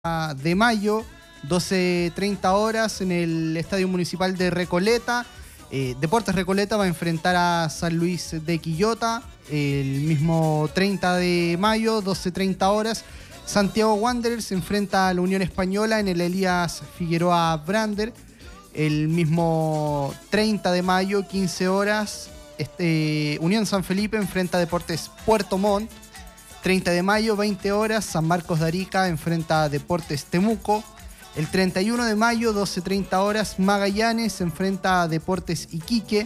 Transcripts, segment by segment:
de mayo, 12:30 horas, en el Estadio Municipal de Recoleta. Deportes Recoleta va a enfrentar a San Luis de Quillota el mismo 30 de mayo, 12:30 horas. Santiago Wanderers se enfrenta a la Unión Española en el Elías Figueroa Brander el mismo 30 de mayo, 15 horas. Unión San Felipe enfrenta a Deportes Puerto Montt. 30 de mayo, 20 horas, San Marcos de Arica enfrenta a Deportes Temuco. El 31 de mayo, 12:30 horas, Magallanes enfrenta a Deportes Iquique.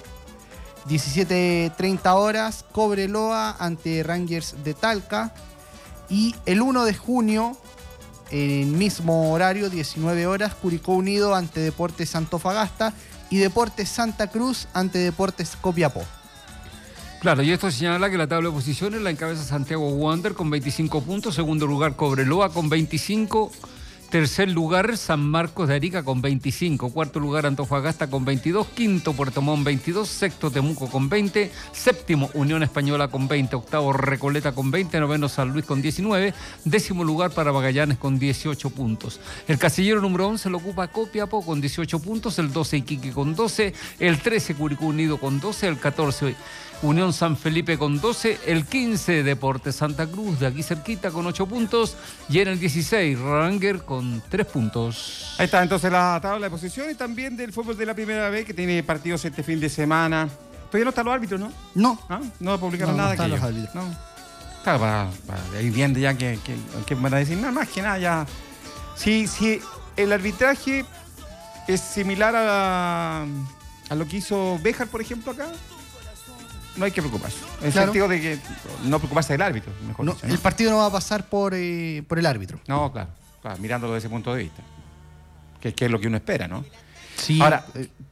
17:30 horas, Cobreloa ante Rangers de Talca. Y el 1 de junio, en el mismo horario, 19 horas, Curicó Unido ante Deportes Antofagasta y Deportes Santa Cruz ante Deportes Copiapó. Claro, y esto señala que la tabla de posiciones la encabeza Santiago Wander con 25 puntos, segundo lugar Cobreloa con 25, tercer lugar San Marcos de Arica con 25, cuarto lugar Antofagasta con 22, quinto Puerto Montt 22, sexto Temuco con 20, séptimo Unión Española con 20, octavo Recoleta con 20, noveno San Luis con 19, décimo lugar para Magallanes con 18 puntos. El casillero número 11 lo ocupa Copiapó con 18 puntos, el 12 Iquique con 12, el 13 Curicó Unido con 12, el 14 Unión San Felipe con 12, el 15 Deportes Santa Cruz de aquí cerquita con 8 puntos y en el 16 Ranger con 3 puntos. Ahí está entonces la tabla de posiciones y también del fútbol de la primera vez que tiene partidos este fin de semana. Todavía no están los árbitros, ¿no? No. ¿Ah? No publicaron nada. No están que los yo. árbitros. No. Está para ir viendo ya que van a decir nada más que nada ya. Si el arbitraje es similar a lo que hizo Béjar, por ejemplo, acá, no hay que preocuparse. En el sentido de que no preocuparse del árbitro, mejor dicho, ¿no? El partido no va a pasar por el árbitro. No, claro, mirándolo desde ese punto de vista. Que es lo que uno espera, ¿no? Sí. Ahora,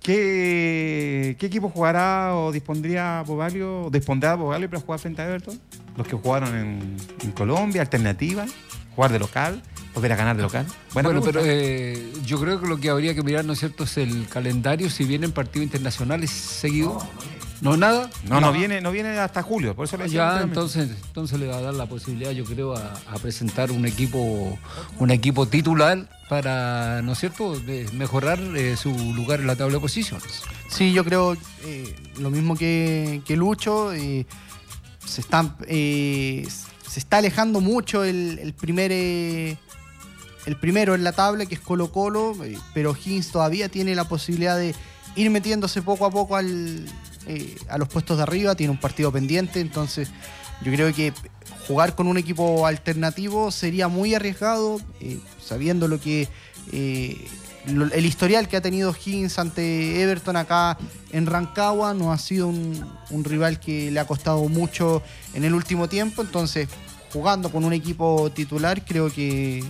¿qué equipo jugará o dispondrá Bovalio para jugar frente a Everton? Los que jugaron en Colombia, alternativa, jugar de local, volver a ganar de local. Bueno, pero yo creo que lo que habría que mirar, ¿no es cierto?, es el calendario, si vienen partidos internacionales seguidos. ¿No nada? No viene hasta julio, por eso le decía. Ya, entonces le va a dar la posibilidad, yo creo, a presentar un equipo titular para, ¿no es cierto?, de mejorar su lugar en la tabla de posiciones. Sí, yo creo lo mismo que Lucho. Se está alejando mucho el primero en la tabla, que es Colo-Colo, pero O'Higgins todavía tiene la posibilidad de ir metiéndose poco a poco a los puestos de arriba. Tiene un partido pendiente, entonces yo creo que jugar con un equipo alternativo sería muy arriesgado, sabiendo lo que el historial que ha tenido O'Higgins ante Everton acá en Rancagua. No ha sido un rival que le ha costado mucho en el último tiempo, entonces jugando con un equipo titular, creo que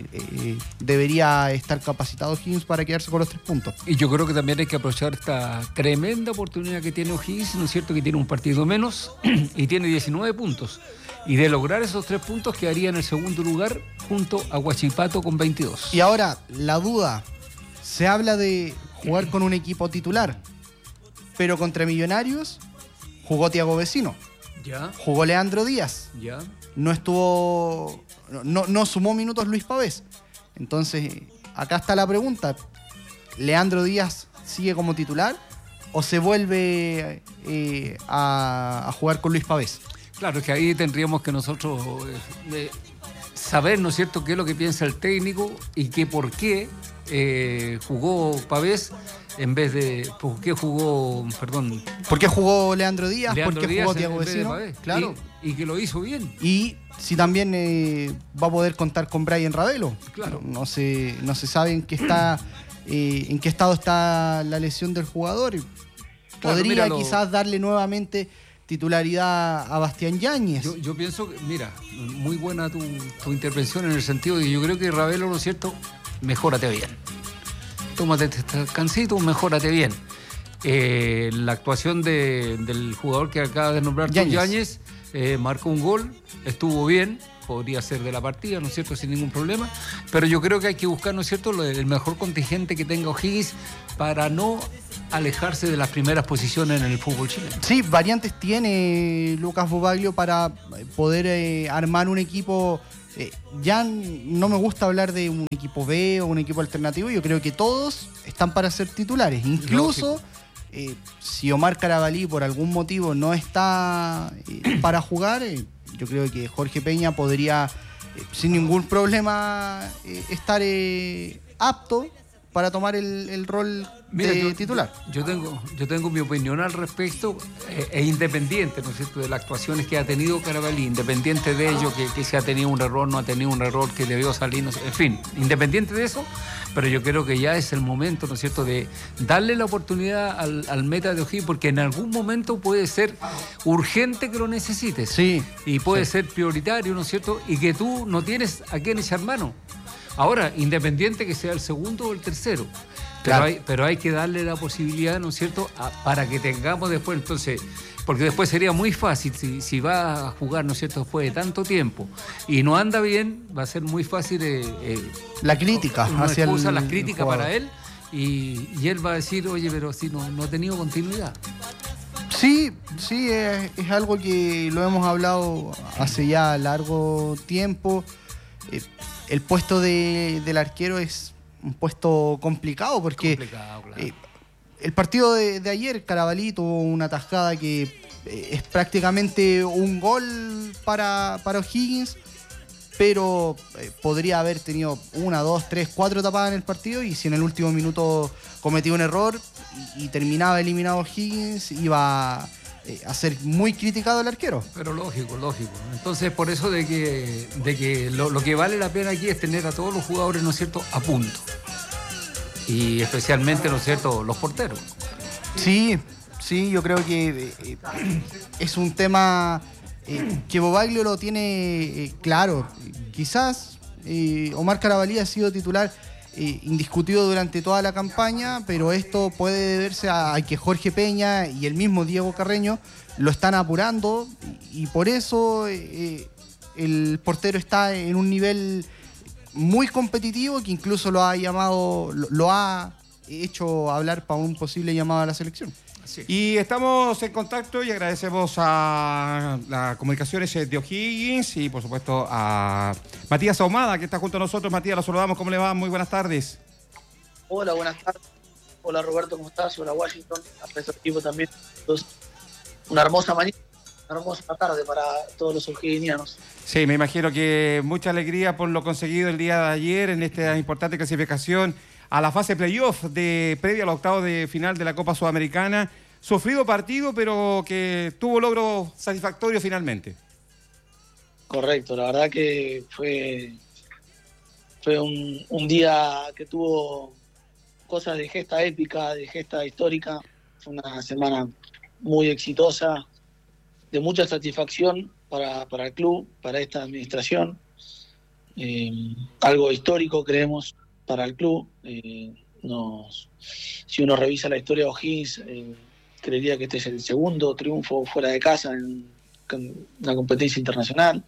debería estar capacitado O'Higgins para quedarse con los 3 puntos. Y yo creo que también hay que aprovechar esta tremenda oportunidad que tiene O'Higgins, ¿no es cierto?, que tiene un partido menos y tiene 19 puntos. Y de lograr esos 3 puntos quedaría en el segundo lugar junto a Huachipato con 22. Y ahora, la duda, se habla de jugar con un equipo titular, pero contra Millonarios jugó Thiago Vecino. Ya. Jugó Leandro Díaz. Ya. No sumó minutos Luis Pavés. Entonces, acá está la pregunta. ¿Leandro Díaz sigue como titular o se vuelve a jugar con Luis Pavés? Claro, es que ahí tendríamos que nosotros saber, ¿no es cierto?, qué es lo que piensa el técnico y por qué jugó Pavés en vez de... ¿Por qué jugó Leandro Díaz? ¿Por qué jugó Thiago Vecino? Claro. Y que lo hizo bien. Y si también va a poder contar con Brian Ravelo. Claro. No se sabe en qué estado está la lesión del jugador. Podría quizás darle nuevamente titularidad a Bastián Yáñez. Yo pienso que, mira, muy buena tu intervención en el sentido de que yo creo que Ravelo, ¿no es cierto?, mejórate bien. Tómate este descansito, mejórate bien. La actuación del jugador que acaba de nombrar, Yáñez, marcó un gol, estuvo bien, podría ser de la partida, ¿no es cierto?, sin ningún problema, pero yo creo que hay que buscar, ¿no es cierto?, el mejor contingente que tenga O'Higgins para no alejarse de las primeras posiciones en el fútbol chileno. Sí, variantes tiene Lucas Bobaglio para poder armar un equipo Ya no me gusta hablar de un equipo B o un equipo alternativo. Yo creo que todos están para ser titulares. Incluso si Omar Carabalí por algún motivo no está para jugar, yo creo que Jorge Peña podría sin ningún problema estar apto para tomar el rol de titular. Yo tengo mi opinión al respecto, es independiente, ¿no es cierto?, de las actuaciones que ha tenido Carabalí, independiente de ello, que si ha tenido un error, no ha tenido un error, que debió salir, no sé, en fin, independiente de eso, pero yo creo que ya es el momento, ¿no es cierto?, de darle la oportunidad al meta de O'Higgins, porque en algún momento puede ser urgente que lo necesites. Sí. Y puede ser prioritario, ¿no es cierto?, y que tú no tienes a quién echar mano. Ahora, independiente que sea el segundo o el tercero, claro. pero hay que darle la posibilidad, ¿no es cierto?, para que tengamos después, entonces, porque después sería muy fácil, si va a jugar, ¿no es cierto?, después de tanto tiempo y no anda bien, va a ser muy fácil la crítica hacia la crítica para él y él va a decir, oye, pero si no ha tenido continuidad. Sí, es algo que lo hemos hablado hace ya largo tiempo. El puesto del arquero es un puesto complicado porque Claro. El partido de ayer, Carabalí tuvo una atajada que es prácticamente un gol para O'Higgins, pero podría haber tenido 1, 2, 3, 4 tapadas en el partido, y si en el último minuto cometía un error y terminaba eliminado O'Higgins, iba a ser muy criticado el arquero. Pero lógico. Entonces, por eso de que lo que vale la pena aquí es tener a todos los jugadores, ¿no es cierto?, a punto. Y especialmente, ¿no es cierto?, los porteros. Sí, yo creo que es un tema que Bobaglio lo tiene claro. Quizás Omar Carabalí ha sido titular indiscutido durante toda la campaña, pero esto puede deberse a que Jorge Peña y el mismo Diego Carreño lo están apurando, y por eso el portero está en un nivel muy competitivo, que incluso lo ha hecho hablar para un posible llamado a la selección. Y estamos en contacto y agradecemos a las comunicaciones de O'Higgins y por supuesto a Matías Ahumada, que está junto a nosotros. Matías, lo saludamos, ¿cómo le va? Muy buenas tardes. Hola, buenas tardes. Hola Roberto, ¿cómo estás? Hola Washington, a nuestro equipo también. Entonces, una hermosa mañana, una hermosa tarde para todos los o'higginianos. Sí, me imagino que mucha alegría por lo conseguido el día de ayer en esta importante clasificación a la fase playoff previa al octavo de final de la Copa Sudamericana. Sufrido partido, pero que tuvo logro satisfactorio finalmente. Correcto, la verdad que fue un día que tuvo cosas de gesta épica, de gesta histórica. Fue una semana muy exitosa, de mucha satisfacción para el club, para esta administración. Algo histórico, creemos, para el club. Si uno revisa la historia de O'Higgins, creería que este es el segundo triunfo fuera de casa en una competencia internacional.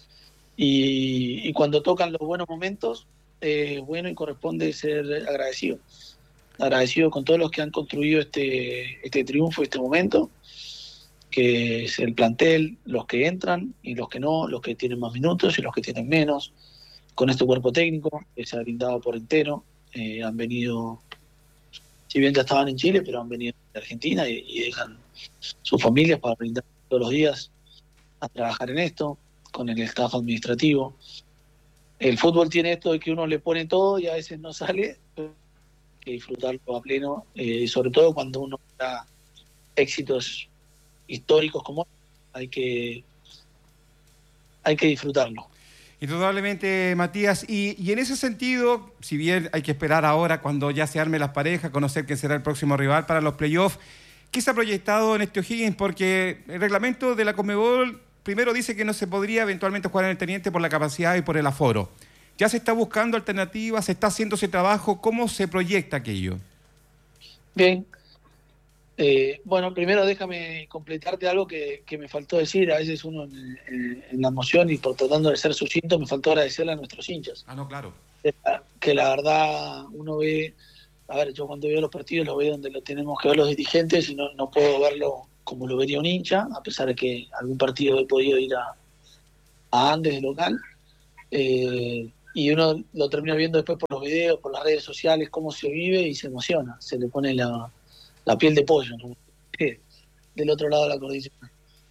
Y cuando tocan los buenos momentos, bueno, y corresponde ser agradecido. Agradecido con todos los que han construido este triunfo, este momento, que es el plantel, los que entran y los que no, los que tienen más minutos y los que tienen menos, con este cuerpo técnico que se ha brindado por entero. Han venido, si bien ya estaban en Chile, pero han venido de Argentina y dejan sus familias para brindar todos los días a trabajar en esto, con el staff administrativo. El fútbol tiene esto de que uno le pone todo y a veces no sale, hay que disfrutarlo a pleno, sobre todo cuando uno da éxitos históricos como hay que disfrutarlo. Indudablemente, Matías, y en ese sentido, si bien hay que esperar ahora cuando ya se armen las parejas, conocer quién será el próximo rival para los playoffs, ¿qué se ha proyectado en este O'Higgins? Porque el reglamento de la Conmebol primero dice que no se podría eventualmente jugar en el Teniente por la capacidad y por el aforo. ¿Ya se está buscando alternativas? ¿Se está haciendo ese trabajo? ¿Cómo se proyecta aquello? Bien. Bueno, primero déjame completarte algo que me faltó decir. A veces uno en la emoción y por tratando de ser sucinto me faltó agradecerle a nuestros hinchas. Ah, no, claro. Que la verdad uno ve, a ver, yo cuando veo los partidos lo veo donde lo tenemos que ver los dirigentes y no puedo verlo como lo vería un hincha, a pesar de que algún partido he podido ir a Andes de local. Y uno lo termina viendo después por los videos, por las redes sociales, cómo se vive y se emociona, se le pone la piel de pollo, ¿no? Del otro lado de la cordillera.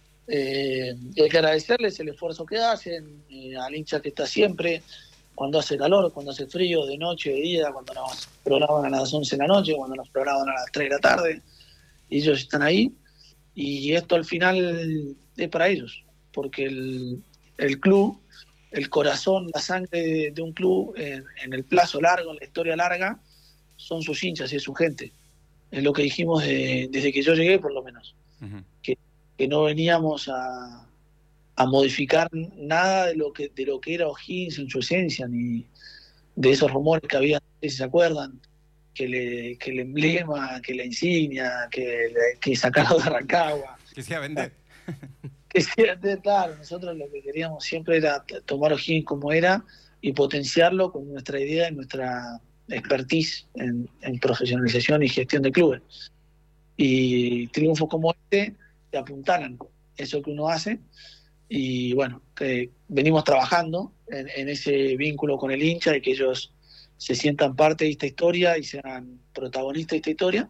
Y hay que agradecerles el esfuerzo que hacen, al hincha que está siempre, cuando hace calor, cuando hace frío, de noche, de día, cuando nos programan a las 11 de la noche, cuando nos programan a las 3 de la tarde, y ellos están ahí, y esto al final es para ellos, porque el club, el corazón, la sangre de un club en el plazo largo, en la historia larga, son sus hinchas y es su gente. Es lo que dijimos desde que yo llegué, por lo menos. Ujú. Que no veníamos a modificar nada de lo que era O'Higgins en su esencia, ni de esos rumores que había, si se acuerdan, que el emblema, que la insignia, que sacarlo de Rancagua. Que sea vender. Que sea, claro, nosotros lo que queríamos siempre era tomar O'Higgins como era y potenciarlo con nuestra idea y nuestra expertise en profesionalización y gestión de clubes. Y triunfos como este te apuntalan eso que uno hace, y bueno, que venimos trabajando en ese vínculo con el hincha y que ellos se sientan parte de esta historia y sean protagonistas de esta historia,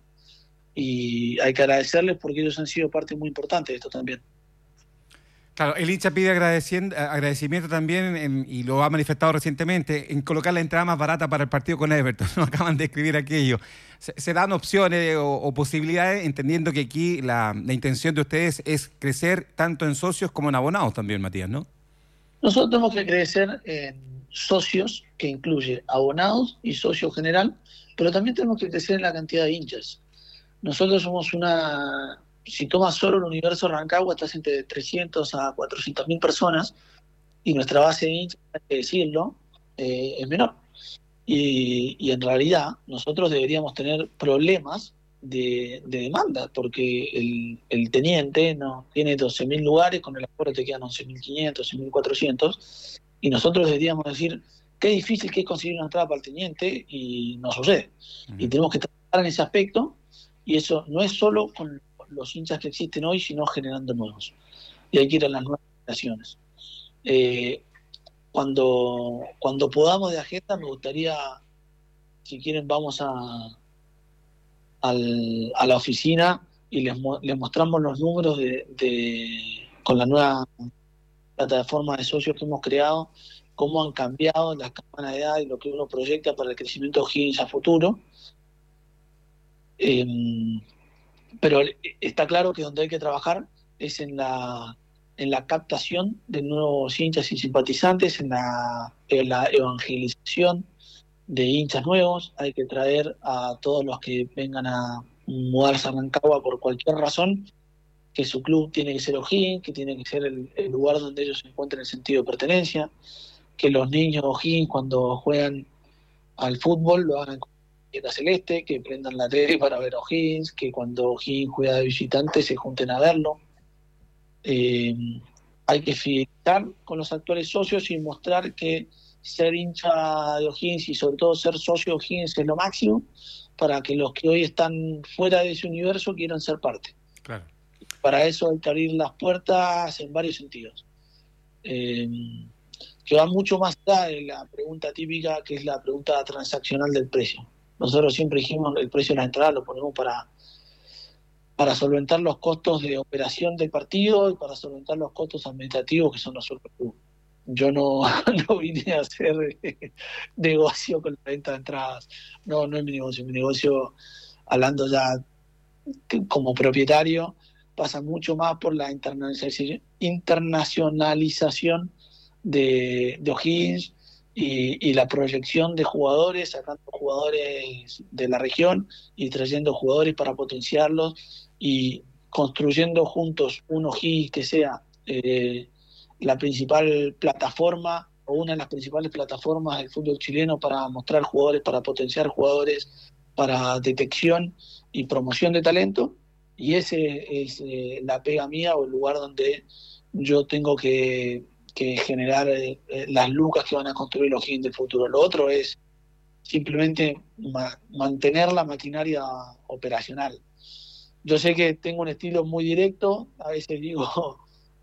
y hay que agradecerles porque ellos han sido parte muy importante de esto también. Claro, el hincha pide agradecimiento también, y lo ha manifestado recientemente, en colocar la entrada más barata para el partido con Everton. No acaban de escribir aquello. Se dan opciones o posibilidades, entendiendo que aquí la intención de ustedes es crecer tanto en socios como en abonados también, Matías, ¿no? Nosotros tenemos que crecer en socios, que incluye abonados y socio general, pero también tenemos que crecer en la cantidad de hinchas. Nosotros somos si tomas solo el universo Rancagua, estás entre 300 a 400 mil personas, y nuestra base de hinchas, hay que decirlo, es menor. Y en realidad nosotros deberíamos tener problemas de demanda, porque el teniente no tiene 12.000 lugares, con el acuerdo te quedan 11.500, 11.400, y nosotros deberíamos decir qué difícil que es conseguir una entrada para el teniente, y no sucede. Y tenemos que trabajar en ese aspecto, y eso no es solo con los hinchas que existen hoy, sino generando nuevos. Y hay que ir a las nuevas generaciones. Cuando podamos de agenda, me gustaría, si quieren, vamos a la oficina y les mostramos los números con la nueva plataforma de socios que hemos creado, cómo han cambiado las campanas de edad y lo que uno proyecta para el crecimiento de O'Higgins a futuro. Pero está claro que donde hay que trabajar es en la captación de nuevos hinchas y simpatizantes, en la evangelización de hinchas nuevos. Hay que traer a todos los que vengan a mudarse a Rancagua por cualquier razón, que su club tiene que ser O'Higgins, que tiene que ser el lugar donde ellos se encuentren el sentido de pertenencia, que los niños O'Higgins cuando juegan al fútbol lo hagan con la celeste, que prendan la tele para ver O'Higgins, que cuando O'Higgins juega de visitante se junten a verlo. Hay que fidelizar con los actuales socios y mostrar que ser hincha de O'Higgins y sobre todo ser socio de O'Higgins es lo máximo, para que los que hoy están fuera de ese universo quieran ser parte. Claro. Para eso hay que abrir las puertas en varios sentidos, que va mucho más allá de la pregunta típica, que es la pregunta transaccional del precio. Nosotros siempre dijimos el precio de la entrada lo ponemos para solventar los costos de operación del partido y para solventar los costos administrativos que son los otros clubes. Yo no vine a hacer negocio con la venta de entradas. No es mi negocio. Mi negocio, hablando ya como propietario, pasa mucho más por la internacionalización de O'Higgins y la proyección de jugadores, sacando jugadores de la región y trayendo jugadores para potenciarlos y construyendo juntos un O'Higgins que sea la principal plataforma o una de las principales plataformas del fútbol chileno para mostrar jugadores, para potenciar jugadores, para detección y promoción de talento. Y ese es la pega mía o el lugar donde yo tengo que generar las lucas que van a construir los O'Higgins del futuro. Lo otro es simplemente mantener la maquinaria operacional. Yo sé que tengo un estilo muy directo, a veces digo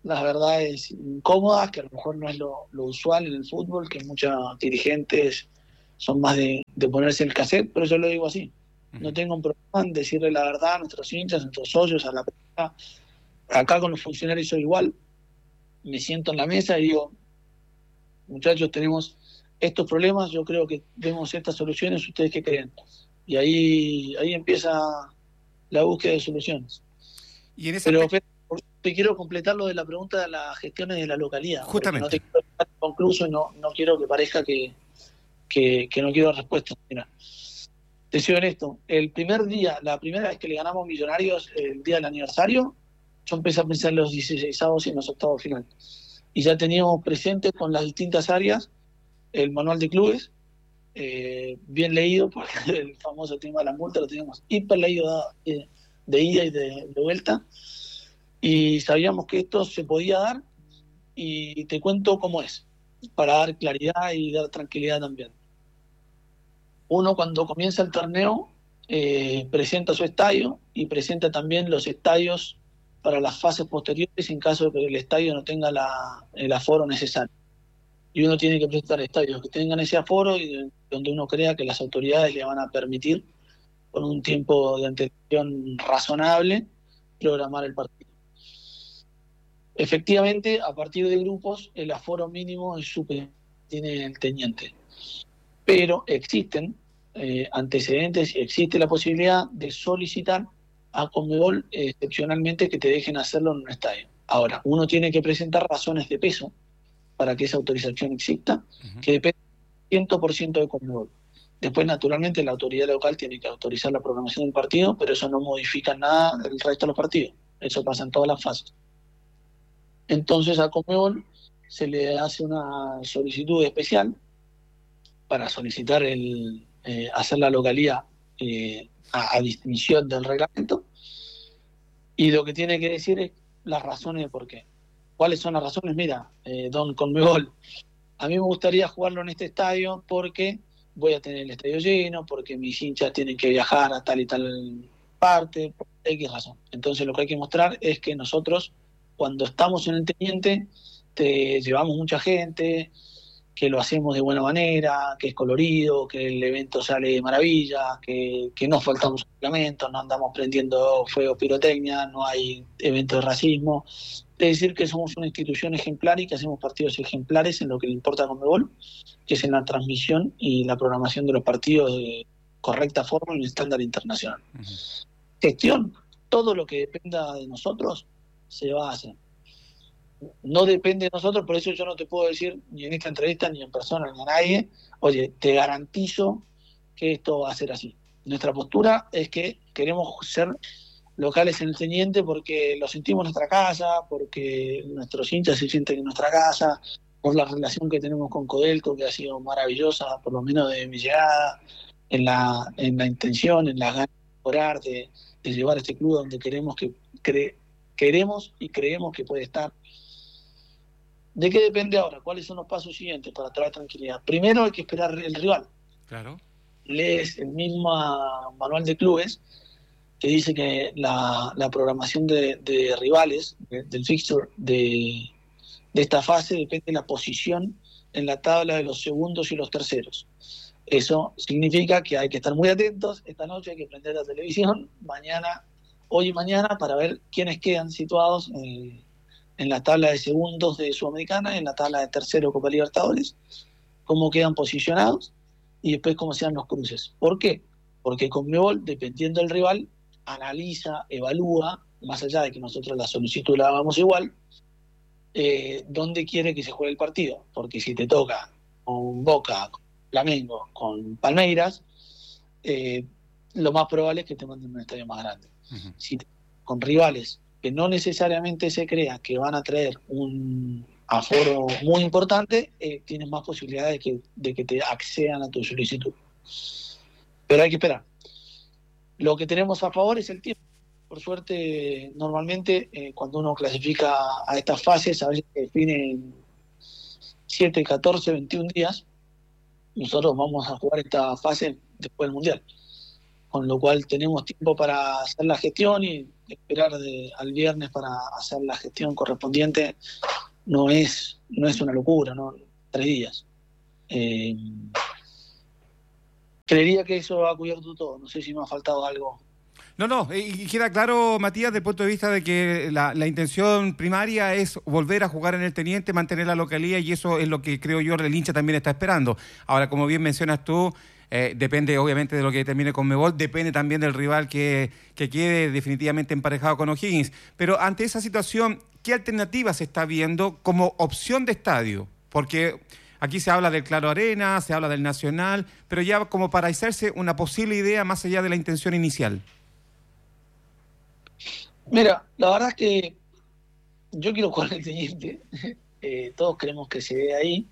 las verdades incómodas, que a lo mejor no es lo usual en el fútbol, que muchos dirigentes son más de ponerse el cassette, pero yo lo digo así. No tengo un problema en decirle la verdad a nuestros hinchas, a nuestros socios, a la prensa. Acá con los funcionarios soy igual. Me siento en la mesa y digo, muchachos, tenemos estos problemas, yo creo que vemos estas soluciones, ¿ustedes qué creen? Y ahí empieza la búsqueda de soluciones. Y en ese Pero te quiero completar lo de la pregunta de las gestiones de la localidad. Justamente. No te quiero dejar concluso y no quiero que parezca que no quiero respuestas. Mira, te soy honesto, la primera vez que le ganamos Millonarios, el día del aniversario, yo empecé a pensar en los 16avos y en los octavos final. Y ya teníamos presente con las distintas áreas el manual de clubes, bien leído, porque el famoso tema de la multa lo teníamos hiper leído de ida y de vuelta. Y sabíamos que esto se podía dar, y te cuento cómo es, para dar claridad y dar tranquilidad también. Uno, cuando comienza el torneo, presenta su estadio y presenta también los estadios para las fases posteriores en caso de que el estadio no tenga el aforo necesario. Y uno tiene que presentar estadios que tengan ese aforo y donde uno crea que las autoridades le van a permitir, con un tiempo de antelación razonable, programar el partido. Efectivamente, a partir de grupos, el aforo mínimo es superior tiene el teniente. Pero existen antecedentes y existe la posibilidad de solicitar a Conmebol excepcionalmente que te dejen hacerlo en un estadio. Ahora, uno tiene que presentar razones de peso para que esa autorización exista, que depende 100% de Conmebol. Después, naturalmente, la autoridad local tiene que autorizar la programación del partido, pero eso no modifica nada del resto de los partidos. Eso pasa en todas las fases. Entonces, a Conmebol se le hace una solicitud especial para solicitar hacer la localía a distinción del reglamento, y lo que tiene que decir es las razones de por qué. ¿Cuáles son las razones? Mira, don Conmebol, a mí me gustaría jugarlo en este estadio porque voy a tener el estadio lleno, porque mis hinchas tienen que viajar a tal y tal parte, por X razón. Entonces lo que hay que mostrar es que nosotros, cuando estamos en el teniente, te llevamos mucha gente, que lo hacemos de buena manera, que es colorido, que el evento sale de maravilla, que no faltamos reglamentos, no andamos prendiendo fuego, pirotecnia, no hay eventos de racismo. Es decir, que somos una institución ejemplar y que hacemos partidos ejemplares en lo que le importa a Conmebol, que es en la transmisión y la programación de los partidos de correcta forma en el estándar internacional. Gestión, todo lo que dependa de nosotros se va a hacer. No depende de nosotros, por eso yo no te puedo decir ni en esta entrevista, ni en persona, ni a nadie, oye, te garantizo que esto va a ser así. Nuestra postura es que queremos ser locales en el teniente porque lo sentimos en nuestra casa, porque nuestros hinchas se sienten en nuestra casa, por la relación que tenemos con Codelco, que ha sido maravillosa, por lo menos de mi llegada, en la intención, en las ganas de mejorar, de llevar este club donde queremos y creemos que puede estar. ¿De qué depende ahora? ¿Cuáles son los pasos siguientes para traer tranquilidad? Primero hay que esperar el rival. Claro. Lees el mismo manual de clubes que dice que la programación de rivales, del fixture de esta fase, depende de la posición en la tabla de los segundos y los terceros. Eso significa que hay que estar muy atentos. Esta noche hay que prender la televisión, hoy y mañana, para ver quiénes quedan situados en la tabla de segundos de Sudamericana, en la tabla de tercero Copa Libertadores, cómo quedan posicionados y después cómo sean los cruces. ¿Por qué? Porque Conmebol, dependiendo del rival, analiza, evalúa, más allá de que nosotros la solicitud la hagamos igual, dónde quiere que se juegue el partido. Porque si te toca con Boca, con Flamengo, con Palmeiras, lo más probable es que te manden un estadio más grande. Si con rivales que no necesariamente se crea que van a traer un aforo muy importante, tienes más posibilidades de que te accedan a tu solicitud. Pero hay que esperar. Lo que tenemos a favor es el tiempo. Por suerte, normalmente, cuando uno clasifica a estas fases, a veces se definen 7, 14, 21 días. Nosotros vamos a jugar esta fase después del Mundial. con lo cual tenemos tiempo para hacer la gestión y esperar al viernes para hacer la gestión correspondiente no es una locura, ¿no? 3 días. Creería que eso ha cubierto todo, no sé si me ha faltado algo. No, y queda claro, Matías, desde el punto de vista de que la intención primaria es volver a jugar en el Teniente, mantener la localía, y eso es lo que creo yo el hincha también está esperando. Ahora, como bien mencionas tú, depende obviamente de lo que determine Conmebol, depende también del rival que quede definitivamente emparejado con O'Higgins. Pero ante esa situación, ¿qué alternativas se está viendo como opción de estadio? Porque aquí se habla del Claro Arena, se habla del Nacional, pero ya como para hacerse una posible idea más allá de la intención inicial. Mira, la verdad es que yo quiero jugar en el Teniente. Todos queremos que se dé ahí.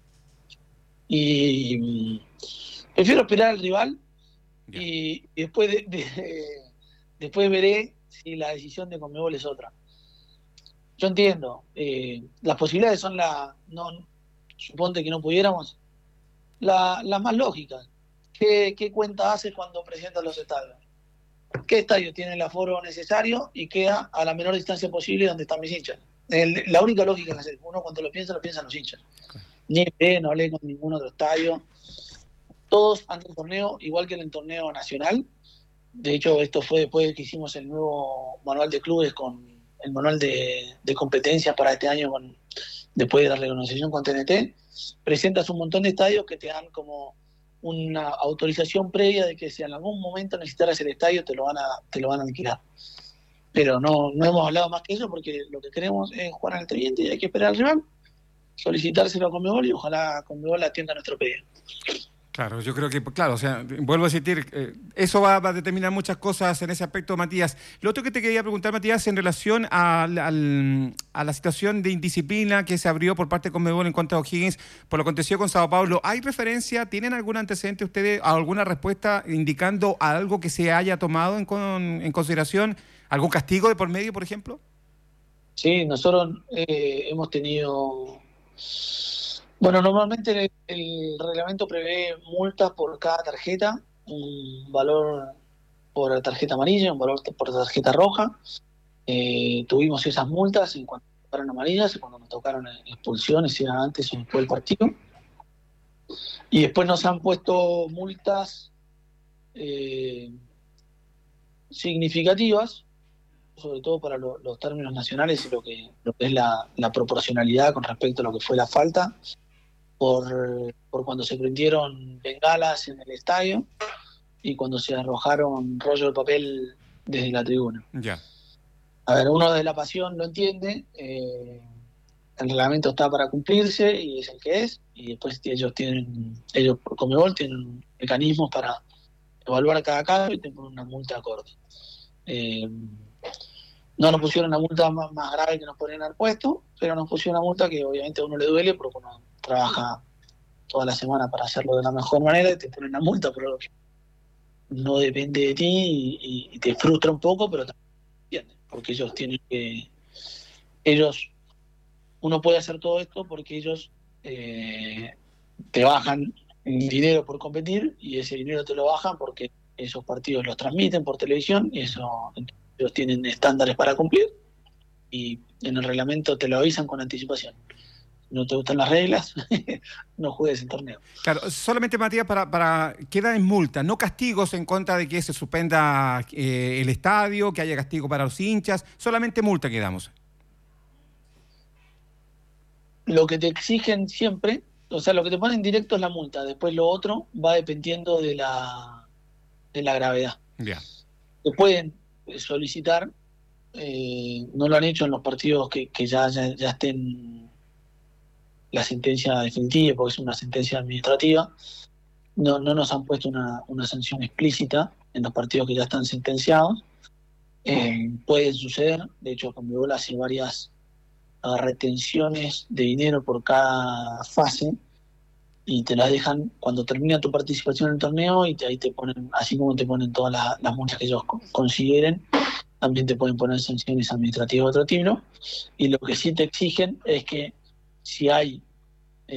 Y prefiero esperar al rival y después después veré si la decisión de Conmebol es otra. Yo entiendo. Las posibilidades son suponte que no pudiéramos. Las más lógicas. ¿Qué cuenta haces cuando presentas los estadios? ¿Qué estadio tiene el aforo necesario y queda a la menor distancia posible donde están mis hinchas? La única lógica que hacer. Uno cuando lo piensa los hinchas. Ni no hablé con ningún otro estadio. Todos antes del torneo, igual que en el torneo nacional. De hecho, esto fue después de que hicimos el nuevo manual de clubes con el manual de competencias para este año, después de la reorganización con TNT. Presentas un montón de estadios que te dan como una autorización previa de que si en algún momento necesitaras el estadio te lo van a alquilar. Pero no hemos hablado más que eso porque lo que queremos es jugar en el Teniente y hay que esperar al rival, solicitárselo a Conmebol y ojalá Conmebol atienda nuestro pedido. Claro, yo creo que, claro, o sea, vuelvo a insistir, eso va a determinar muchas cosas en ese aspecto, Matías. Lo otro que te quería preguntar, Matías, en relación a la situación de indisciplina que se abrió por parte de Conmebol en contra de O'Higgins por lo acontecido con Sao Paulo, ¿hay referencia, tienen algún antecedente ustedes, alguna respuesta indicando algo que se haya tomado en consideración, algún castigo de por medio, por ejemplo? Sí, nosotros hemos tenido... Bueno, normalmente el reglamento prevé multas por cada tarjeta, un valor por tarjeta amarilla, un valor por tarjeta roja. Tuvimos esas multas en cuanto nos tocaron amarillas, cuando nos tocaron expulsiones, sea antes o después del partido. Y después nos han puesto multas significativas, sobre todo para los términos nacionales y lo que es la proporcionalidad con respecto a lo que fue la falta. Por cuando se prendieron bengalas en el estadio y cuando se arrojaron rollo de papel desde la tribuna. Ya. A ver, uno de la pasión lo entiende, el reglamento está para cumplirse y es el que es, y después ellos Conmebol tienen mecanismos para evaluar cada caso y te ponen una multa acorde. No nos pusieron una multa más grave que nos podrían haber puesto, pero nos pusieron una multa que obviamente a uno le duele porque uno trabaja toda la semana para hacerlo de la mejor manera y te ponen una multa por algo que no depende de ti y te frustra un poco, pero también entiende, porque ellos tienen que... Uno puede hacer todo esto porque ellos te bajan dinero por competir y ese dinero te lo bajan porque esos partidos los transmiten por televisión y eso ellos tienen estándares para cumplir y en el reglamento te lo avisan con anticipación. No te gustan las reglas, no juegues el torneo. Claro, solamente, Matías, para queda en multa, no castigos en contra de que se suspenda el estadio, que haya castigo para los hinchas, solamente multa quedamos. Lo que te exigen siempre, o sea, lo que te ponen directo es la multa, después lo otro va dependiendo de la gravedad. Ya. Te pueden solicitar, no lo han hecho en los partidos que ya estén la sentencia definitiva, porque es una sentencia administrativa. No nos han puesto una sanción explícita en los partidos que ya están sentenciados. Puede suceder, de hecho Conmebol hace varias retenciones de dinero por cada fase y te las dejan cuando termina tu participación en el torneo y ahí te ponen, así como te ponen todas las multas que ellos consideren, también te pueden poner sanciones administrativas de otro tipo. Y lo que sí te exigen es que si hay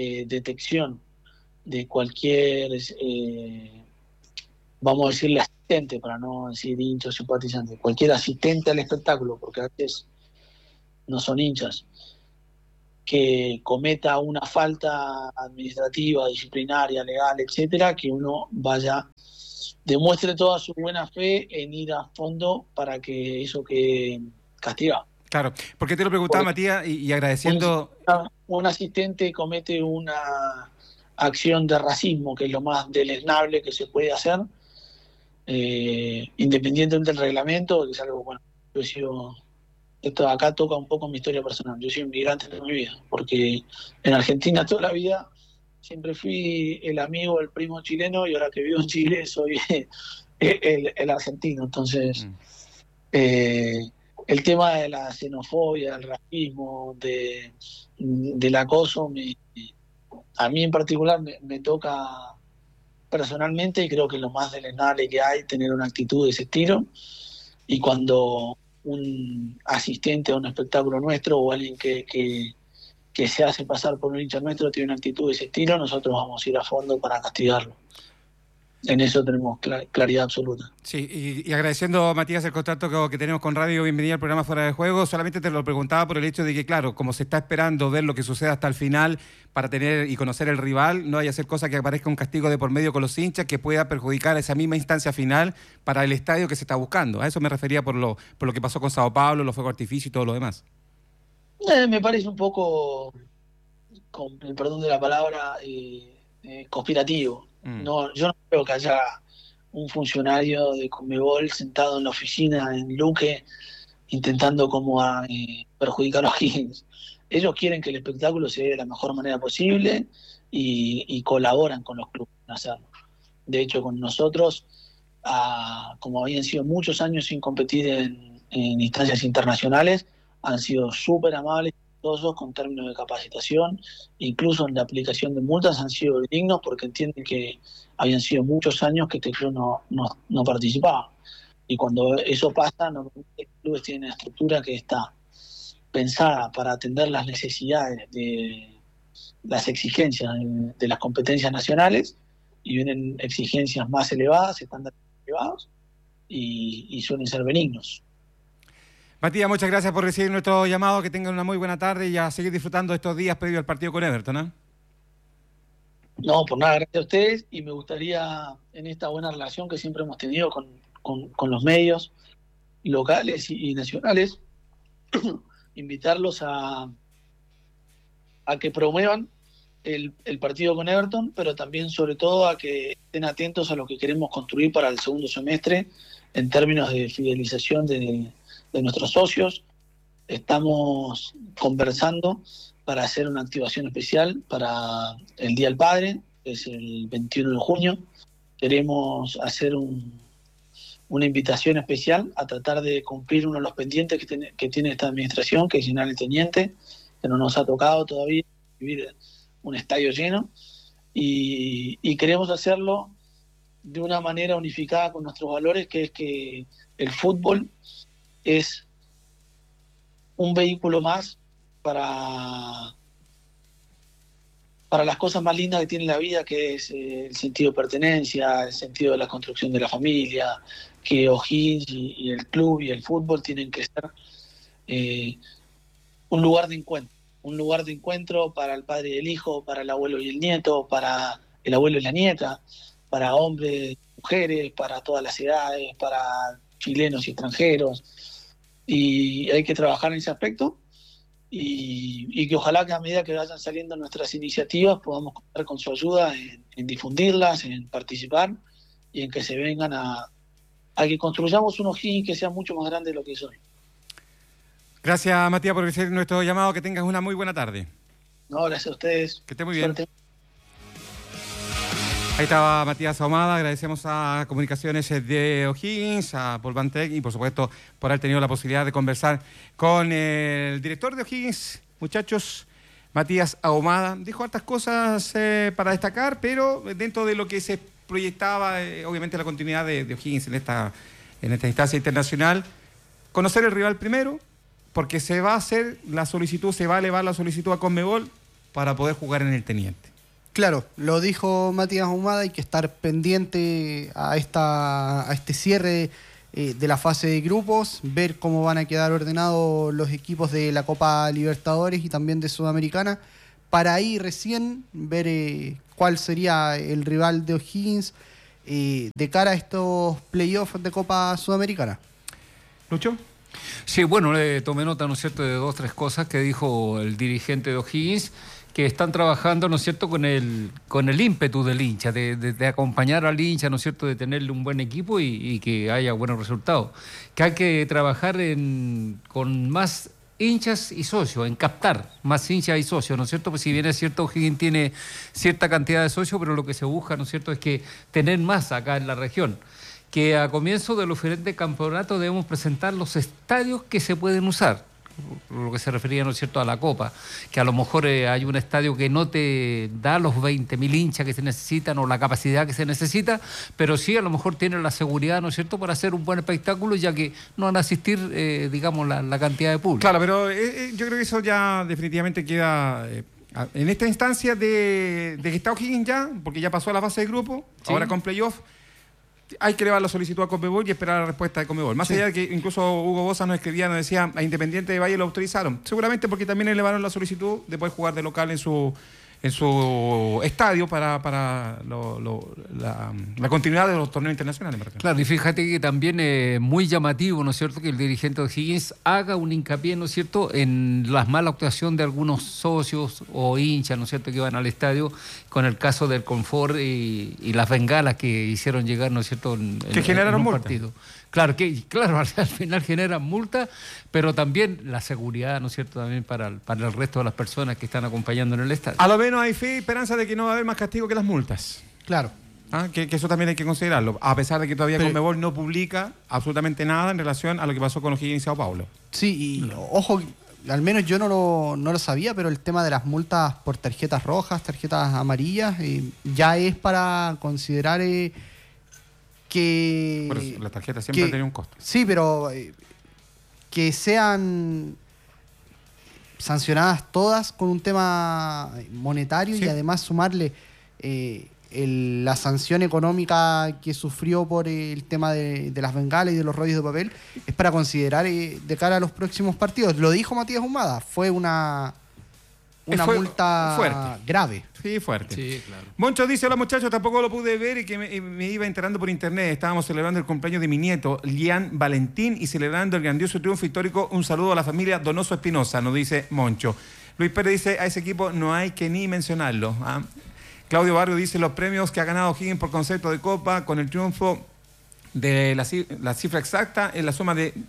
detección de cualquier, vamos a decirle, asistente, para no decir hincha o simpatizante, cualquier asistente al espectáculo, porque a veces no son hinchas, que cometa una falta administrativa, disciplinaria, legal, etcétera, que uno vaya, demuestre toda su buena fe en ir a fondo para que eso quede castigado. Claro, porque te lo preguntaba, Matías, y agradeciendo... Un asistente comete una acción de racismo, que es lo más deleznable que se puede hacer, independientemente del reglamento, que es algo, bueno, yo he sido... Esto acá toca un poco mi historia personal. Yo soy inmigrante en mi vida, porque en Argentina toda la vida siempre fui el amigo, el primo chileno, y ahora que vivo en Chile soy el argentino. Entonces, el tema de la xenofobia, del racismo, del acoso, a mí en particular me toca personalmente, y creo que es lo más deleznable que hay, tener una actitud de ese estilo. Y cuando un asistente a un espectáculo nuestro o alguien que se hace pasar por un hincha nuestro tiene una actitud de ese estilo, nosotros vamos a ir a fondo para castigarlo. En eso tenemos claridad absoluta. Sí, y agradeciendo, Matías, el contacto que tenemos con Radio Bienvenida al programa Fuera de Juego, solamente te lo preguntaba por el hecho de que, claro, como se está esperando ver lo que suceda hasta el final para tener y conocer el rival, no vaya a ser cosa que aparezca un castigo de por medio con los hinchas que pueda perjudicar esa misma instancia final para el estadio que se está buscando. A eso me refería por lo que pasó con Sao Paulo, los fuegos artificios y todo lo demás. Me parece un poco, con el perdón de la palabra, conspirativo. No, yo no creo que haya un funcionario de Conmebol sentado en la oficina en Luque intentando como perjudicar a los Higgins. Ellos quieren que el espectáculo se dé de la mejor manera posible y colaboran con los clubes en hacerlo. De hecho, con nosotros, como habían sido muchos años sin competir en instancias internacionales, han sido súper amables con términos de capacitación, incluso en la aplicación de multas han sido dignos porque entienden que habían sido muchos años que este club no participaba. Y cuando eso pasa, normalmente los clubes tienen una estructura que está pensada para atender las necesidades de las exigencias de las competencias nacionales, y vienen exigencias más elevadas, estándares elevados, y suelen ser benignos. Matías, muchas gracias por recibir nuestro llamado, que tengan una muy buena tarde y a seguir disfrutando estos días previo al partido con Everton, ¿eh? No, por nada, gracias a ustedes, y me gustaría, en esta buena relación que siempre hemos tenido con los medios locales y nacionales, invitarlos a que promuevan el partido con Everton, pero también, sobre todo, a que estén atentos a lo que queremos construir para el segundo semestre en términos de fidelización de nuestros socios. Estamos conversando para hacer una activación especial para el Día del Padre, que es el 21 de junio. Queremos hacer una invitación especial a tratar de cumplir uno de los pendientes que tiene esta administración, que es llenar el Teniente, que no nos ha tocado todavía vivir un estadio lleno, y queremos hacerlo de una manera unificada con nuestros valores, que es que el fútbol es un vehículo más para las cosas más lindas que tiene la vida, que es el sentido de pertenencia, el sentido de la construcción de la familia, que O'Higgins y el club y el fútbol tienen que ser un lugar de encuentro para el padre y el hijo, para el abuelo y el nieto, para el abuelo y la nieta, para hombres, mujeres, para todas las edades, para chilenos y extranjeros. Y hay que trabajar en ese aspecto, y que ojalá que a medida que vayan saliendo nuestras iniciativas podamos contar con su ayuda en difundirlas, en participar, y en que se vengan a que construyamos un O'Higgins que sea mucho más grande de lo que es hoy. Gracias, Matías, por recibir nuestro llamado. Que tengas una muy buena tarde. No, gracias a ustedes. Que esté muy bien. Suerte. Ahí estaba Matías Ahumada. Agradecemos a Comunicaciones de O'Higgins, a Paul Van Teck, y por supuesto por haber tenido la posibilidad de conversar con el director de O'Higgins. Muchachos, Matías Ahumada dijo hartas cosas para destacar, pero dentro de lo que se proyectaba, obviamente la continuidad de O'Higgins en esta instancia internacional, conocer el rival primero, porque se va a hacer la solicitud, se va a elevar la solicitud a Conmebol para poder jugar en el Teniente. Claro, lo dijo Matías Ahumada, hay que estar pendiente a este cierre de la fase de grupos, ver cómo van a quedar ordenados los equipos de la Copa Libertadores y también de Sudamericana, para ahí recién ver cuál sería el rival de O'Higgins de cara a estos playoffs de Copa Sudamericana. ¿Lucho? Sí, bueno, tomé nota, ¿no es cierto?, de 2 o 3 cosas que dijo el dirigente de O'Higgins, que están trabajando, ¿no es cierto?, con el ímpetu del hincha, de acompañar al hincha, ¿no es cierto?, de tenerle un buen equipo y que haya buenos resultados. Que hay que trabajar con más hinchas y socios, en captar más hinchas y socios, ¿no es cierto? Pues si bien es cierto, O'Higgins tiene cierta cantidad de socios, pero lo que se busca, ¿no es cierto?, es que tener más acá en la región. Que a comienzo de los diferentes campeonatos debemos presentar los estadios que se pueden usar, lo que se refería, ¿no es cierto?, a la Copa, que a lo mejor hay un estadio que no te da los 20.000 hinchas que se necesitan o la capacidad que se necesita, pero sí a lo mejor tiene la seguridad, ¿no es cierto?, para hacer un buen espectáculo, ya que no van a asistir, digamos, la cantidad de público. Claro, pero yo creo que eso ya definitivamente queda en esta instancia de que está O'Higgins ya, porque ya pasó a la fase de grupo, sí. Ahora con playoff. Hay que elevar la solicitud a Conmebol y esperar la respuesta de Conmebol. Más allá de que incluso Hugo Bosa nos escribía, nos decía, a Independiente de Valle lo autorizaron. Seguramente porque también elevaron la solicitud de poder jugar de local en su estadio para la continuidad de los torneos internacionales. Claro, y fíjate que también es muy llamativo, ¿no es cierto?, que el dirigente de O'Higgins haga un hincapié, ¿no es cierto?, en la mala actuación de algunos socios o hinchas, ¿no es cierto?, que van al estadio, con el caso del Confort y las bengalas que hicieron llegar, ¿no es cierto?, que generaron un multa. Partido. Claro, al final generan multa, pero también la seguridad, ¿no es cierto?, también para el resto de las personas que están acompañando en el estadio. A lo menos hay fe y esperanza de que no va a haber más castigo que las multas. Claro. Que eso también hay que considerarlo, a pesar de que todavía Conmebol no publica absolutamente nada en relación a lo que pasó con O'Higgins y Sao Paulo. Sí, y ojo, al menos yo no lo sabía, pero el tema de las multas por tarjetas rojas, tarjetas amarillas, ya es para considerar... que por eso, las tarjetas siempre han tenido un costo. Sí, pero que sean sancionadas todas con un tema monetario, sí. Y además sumarle la sanción económica que sufrió por el tema de las bengalas y de los rollos de papel, es para considerar de cara a los próximos partidos. Lo dijo Matías Ahumada, fue una multa fuerte. Grave. Sí, fuerte. Sí, claro. Moncho dice, hola muchachos, tampoco lo pude ver y que me iba enterando por internet. Estábamos celebrando el cumpleaños de mi nieto, Lian Valentín, y celebrando el grandioso triunfo histórico. Un saludo a la familia Donoso Espinosa, nos dice Moncho. Luis Pérez dice, a ese equipo no hay que ni mencionarlo. Claudio Barrio dice, los premios que ha ganado O'Higgins por concepto de Copa, con el triunfo de la cifra exacta, en la suma de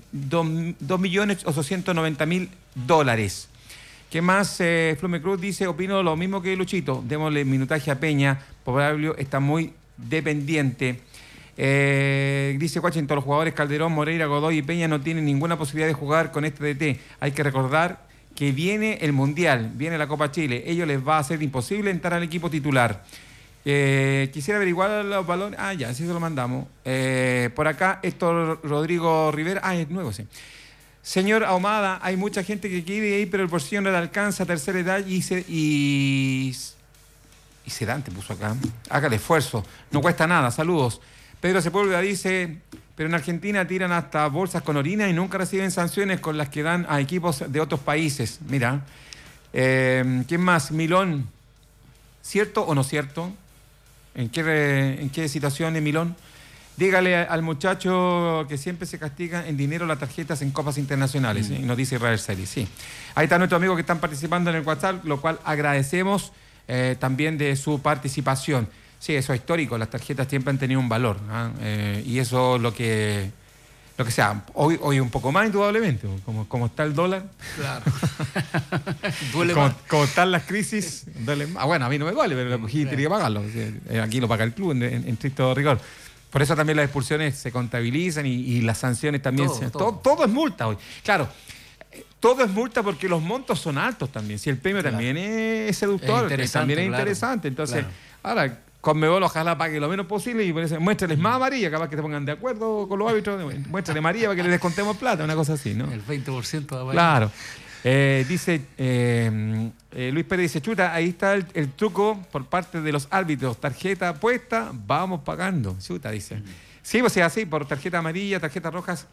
$2.890.000. ¿Qué más? Flume Cruz dice, opino lo mismo que Luchito, démosle minutaje a Peña, Pablo está muy dependiente. Dice Washington, los jugadores Calderón, Moreira, Godoy y Peña no tienen ninguna posibilidad de jugar con este DT. Hay que recordar que viene el Mundial, viene la Copa Chile, ellos les va a ser imposible entrar al equipo titular. Quisiera averiguar los valores. Ya, sí se lo mandamos. Por acá, Héctor Rodrigo Rivera. Es nuevo, sí. Señor Ahumada, hay mucha gente que quiere ir, pero el bolsillo no le alcanza a tercera edad y sedante puso acá. Haga el esfuerzo, no cuesta nada, saludos. Pedro Sepúlveda dice, pero en Argentina tiran hasta bolsas con orina y nunca reciben sanciones con las que dan a equipos de otros países. Mira, ¿quién más? Milón, ¿cierto o no cierto? ¿En qué situación es Milón? Dígale al muchacho que siempre se castiga en dinero las tarjetas en copas internacionales, ¿sí? Nos dice Israel Seri, sí. Ahí están nuestros amigos que están participando en el WhatsApp, lo cual agradecemos también de su participación. Sí, eso es histórico, las tarjetas siempre han tenido un valor, y eso es lo que sea. Hoy un poco más, indudablemente, como está el dólar. Claro. Duele más. Como están las crisis, duele más. Bueno, a mí no me duele, pero tenía que pagarlo. Aquí lo paga el club en estricto rigor. Por eso también las expulsiones se contabilizan y las sanciones también. Todo es multa hoy. Claro, todo es multa porque los montos son altos también. Si el premio también es seductor, también es interesante. Entonces, ahora, Conmebol ojalá pague lo menos posible y por eso muéstrales más amarilla, capaz que se pongan de acuerdo con los árbitros. Muéstrale amarilla para que les descontemos plata, una cosa así, ¿no? El 20% de amarilla. Claro. Dice Luis Pérez, dice, chuta, ahí está el truco por parte de los árbitros. Tarjeta puesta, vamos pagando. Chuta, dice. Sí, pues es así, por tarjeta amarilla, tarjetas rojas.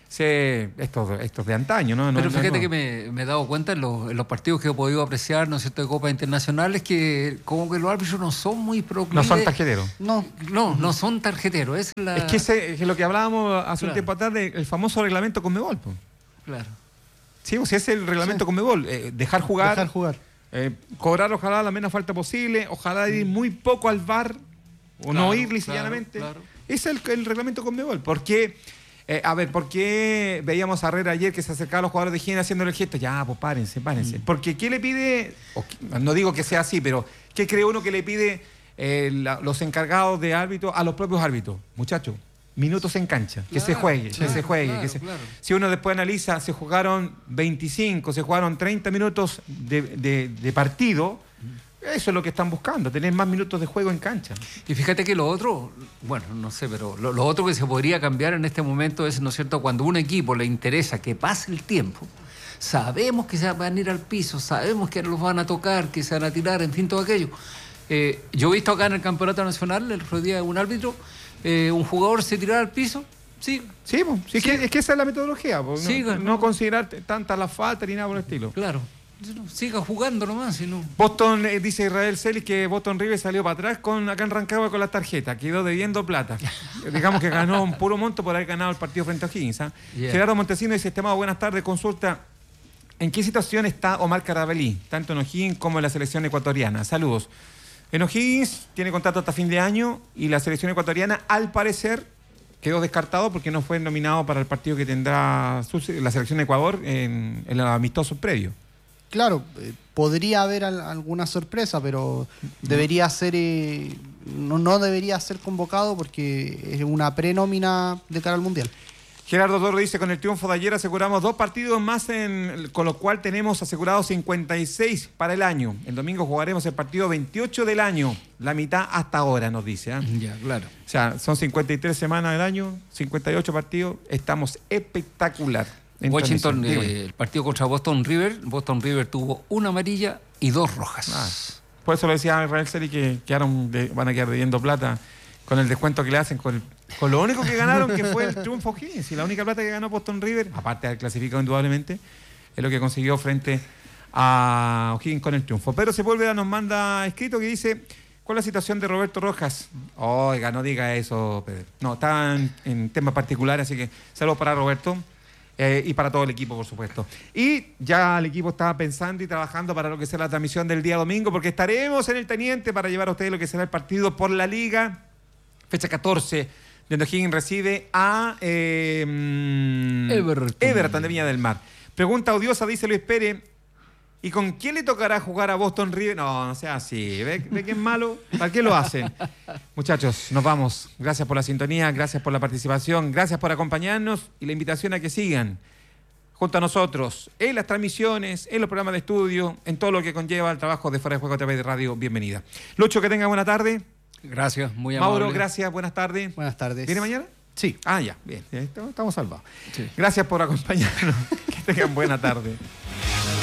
Estos de antaño, ¿no? Pero fíjate que me he dado cuenta en los partidos que he podido apreciar, ¿no es cierto?, de copas internacionales, que como que los árbitros no son muy proclives. No son tarjeteros. No son tarjeteros. Es que lo que hablábamos hace un tiempo atrás del famoso reglamento Conmebol. Pues. Claro. Sí, pues es el reglamento Conmebol. Dejar jugar. Cobrar ojalá la menos falta posible, ojalá ir muy poco al VAR o no ir lisillanamente. Claro. Es el reglamento Conmebol. ¿Por qué? ¿Por qué veíamos a Herrera ayer que se acercaba a los jugadores de higiene haciéndole el gesto? Ya, pues párense. Porque ¿qué le pide? No digo que sea así, pero ¿qué cree uno que le pide los encargados de árbitros a los propios árbitros? Muchachos, minutos en cancha, que se juegue. Si uno después analiza, se jugaron 25, se jugaron 30 minutos de partido. Eso es lo que están buscando, tener más minutos de juego en cancha. Y fíjate que lo otro, bueno, no sé, pero lo otro que se podría cambiar en este momento es, ¿no es cierto?, cuando a un equipo le interesa que pase el tiempo, sabemos que se van a ir al piso, sabemos que los van a tocar, que se van a tirar, en fin, todo aquello. Yo he visto acá en el Campeonato Nacional, el otro día, un árbitro, un jugador se tirara al piso. Sí, es que esa es la metodología, no considerar tanta la falta ni nada por el estilo. Claro. Siga jugando nomás, si no. Boston, dice Israel Celis que Boston River salió para atrás acá en Rancagua con la tarjeta, quedó debiendo plata. Digamos que ganó un puro monto por haber ganado el partido frente a O'Higgins. Yeah. Gerardo Montesino dice, estimado, buenas tardes, consulta, ¿en qué situación está Omar Carabalí, tanto en O'Higgins como en la selección ecuatoriana? Saludos. En O'Higgins tiene contrato hasta fin de año y la selección ecuatoriana, al parecer, quedó descartado porque no fue nominado para el partido que tendrá la selección de Ecuador en el amistoso previo. Claro, podría haber alguna sorpresa, pero debería ser no debería ser convocado porque es una prenómina de cara al Mundial. Gerardo Toro dice, con el triunfo de ayer aseguramos 2 partidos más, con lo cual tenemos asegurados 56 para el año. El domingo jugaremos el partido 28 del año, la mitad hasta ahora, nos dice. Ya, claro. O sea, son 53 semanas del año, 58 partidos, estamos espectacular. Washington, el partido contra Boston River tuvo 1 amarilla y 2 rojas. Por eso lo decía Israel Celi que van a quedar debiendo plata con el descuento que le hacen, con lo único que ganaron, que fue el triunfo O'Higgins. Y la única plata que ganó Boston River, aparte de haber clasificado indudablemente, es lo que consiguió frente a O'Higgins con el triunfo. Pedro Sepúlveda nos manda escrito que dice, ¿cuál es la situación de Roberto Rojas? Oiga, no diga eso, Pedro. No, está en temas particulares, así que saludos para Roberto. Y para todo el equipo, por supuesto. Y ya el equipo está pensando y trabajando para lo que será la transmisión del día domingo, porque estaremos en el Teniente para llevar a ustedes lo que será el partido por la Liga. Fecha 14, donde O'Higgins recibe a Everton de Viña del Mar. Pregunta odiosa, dice Luis Pérez. ¿Y con quién le tocará jugar a Boston River? No sea así. ¿Ve que es malo? ¿Para qué lo hacen? Muchachos, nos vamos. Gracias por la sintonía, gracias por la participación, gracias por acompañarnos y la invitación a que sigan junto a nosotros en las transmisiones, en los programas de estudio, en todo lo que conlleva el trabajo de Fuera de Juego a través de Radio. Bienvenida. Lucho, que tenga buena tarde. Gracias, muy amable. Mauro, gracias, buenas tardes. Buenas tardes. ¿Viene mañana? Sí. Ya, bien, estamos salvados. Sí. Gracias por acompañarnos. Que tengan buena tarde.